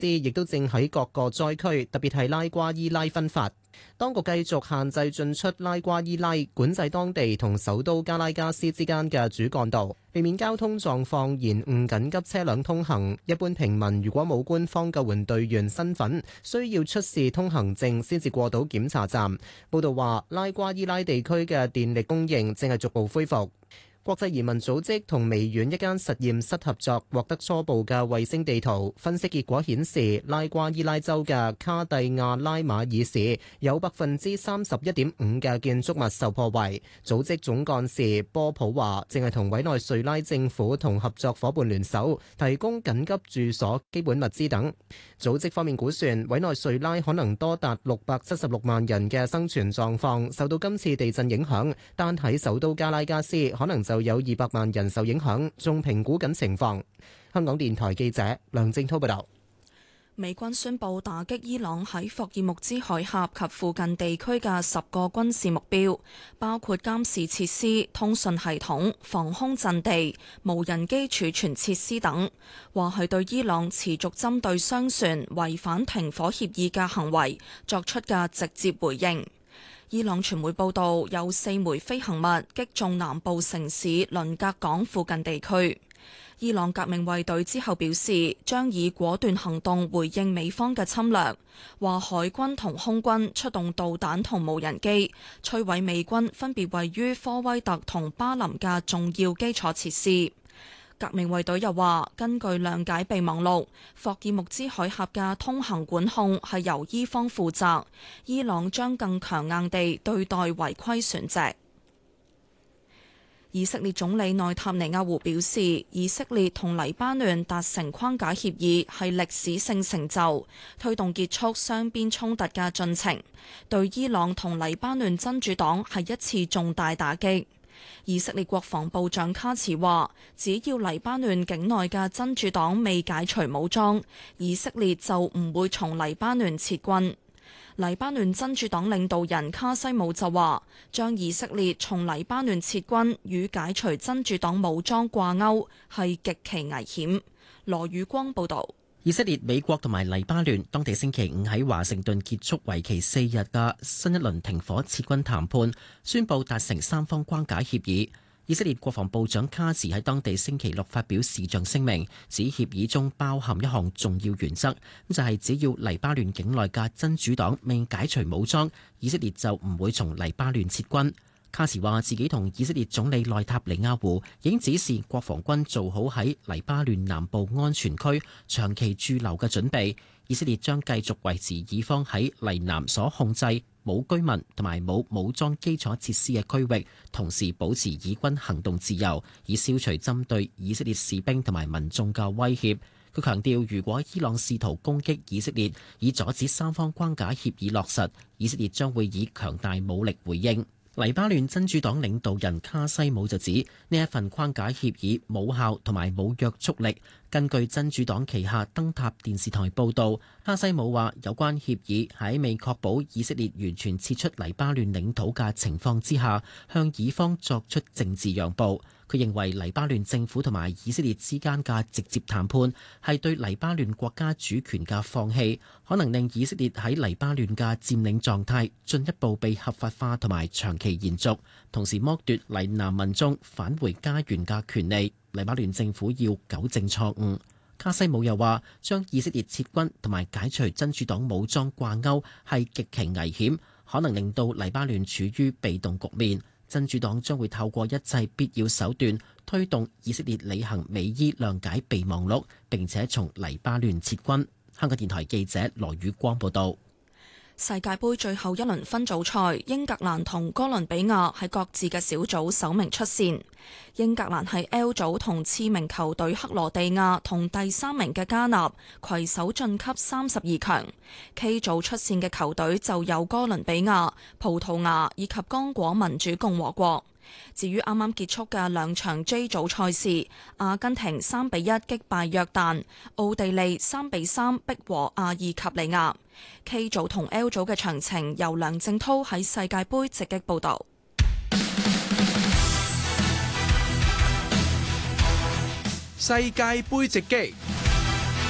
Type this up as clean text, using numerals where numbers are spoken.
亦都正喺各個災區，特別係拉瓜伊拉分發。當局繼續限制進出拉瓜伊拉，管制當地同首都加拉加斯之間嘅主幹道，避免交通狀況延誤緊急車輛通行。一般平民如果冇官方救援隊員身份，需要出示通行證先至過到檢查站。報道話，拉瓜伊拉地區嘅電力供應正係逐步恢復。國際移民組織同微軟一間實驗室合作，獲得初步嘅衛星地圖。分析結果顯示，拉瓜伊拉州嘅卡蒂亞拉馬爾市有31.5%嘅建築物受破壞。組織總幹事波普話，正係同委內瑞拉政府同合作伙伴聯手，提供緊急住所、基本物資等。組織方面估算，委內瑞拉可能多達676萬人嘅生存狀況受到今次地震影響，單喺首都加拉加斯可能就有200萬人受影響，仲評估緊情況。香港電台記者梁正滔報導。 美軍宣布打擊伊朗喺霍爾木茲海峽及附近地區嘅10個軍事目標，包括監視設施、通訊系統、防空陣地、無人機儲存設施等，話係對伊朗持續針對商船違反停火協議嘅行為作出嘅直接回應。伊朗傳媒報道，有4枚飛行物擊中南部城市倫格港附近地區。伊朗革命衛隊之後表示，將以果斷行動回應美方嘅侵略，話海軍同空軍出動導彈同無人機，摧毀美軍分別位於科威特同巴林嘅重要基礎設施。革命衛隊又話，根據諒解備忘錄，霍爾木茲海峽嘅通行管控係由伊方負責，伊朗將更強硬地對待違規船隻。以色列總理內塔尼亞胡表示，以色列同黎巴嫩達成框架協議係歷史性成就，推動結束雙邊衝突嘅進程，對伊朗同黎巴嫩真主黨係一次重大打擊。以色列國防部長卡茨話，只要黎巴嫩境內嘅真主黨未解除武裝，以色列就唔會從黎巴嫩撤軍。黎巴嫩真主黨領導人卡西姆就話，將以色列從黎巴嫩撤軍與解除真主黨武裝掛鈎係極其危險。羅宇光報導。 以色列、美國同埋黎巴嫩當地星期五喺華盛頓結束為期4日嘅新一輪停火撤軍談判，宣布達成3方框架協議。以色列國防部長卡茨喺當地星期六發表視像聲明，指協議中包含一項重要原則，就係只要黎巴嫩境內嘅真主黨未解除武裝，以色列就唔會從黎巴嫩撤軍。卡茨話自己同以色列總理內塔尼亞胡已經指示國防軍做好喺黎巴嫩南部安全區長期駐留嘅準備，以色列將繼續維持以方喺黎南所控制冇居民同埋冇武裝基礎設施嘅區域，同時保持以軍行動自由，以消除針對以色列士兵同埋民眾嘅威脅。佢強調，如果伊朗試圖攻擊以色列，以阻止3方框架協議落實，以色列將會以強大武力回應。黎巴嫩真主黨領導人卡西姆就指，呢一份框架協議冇效同埋冇約束力。根據真主黨旗下燈塔電視台報導，卡西姆話有關協議喺未確保以色列完全撤出黎巴嫩領土嘅情況之下，向以方作出政治讓步。佢認為黎巴嫩政府同埋以色列之間嘅直接談判係對黎巴嫩國家主權嘅放棄，可能令以色列喺黎巴嫩嘅佔領狀態進一步被合法化同埋長期延續，同時剝奪黎南民眾返回家園嘅權利。黎巴嫩政府要糾正錯誤。卡西姆又話，將以色列撤軍同埋解除真主黨武裝掛鈎係極其危險，可能令到黎巴嫩處於被動局面。真主黨將會透過一切必要手段推動以色列履行美伊諒解備忘錄，並且從黎巴嫩撤軍。香港電台記者羅宇光報道。 世界盃最後一輪分組賽，英格蘭同哥倫比亞喺各自嘅小組首名出線。英格蘭係 L 組同次名球隊克羅地亞同第3名嘅加納攜手晉級32強。K 組出線嘅球隊就有哥倫比亞、葡萄牙以及剛果民主共和國。至於啱啱結束嘅2場 J 組賽事，阿根廷3-1擊敗約旦，奧地利3-3逼和阿爾及利亞。K 組同 L 組嘅詳情由梁正濤喺世界盃直擊報導。 世界盃直擊。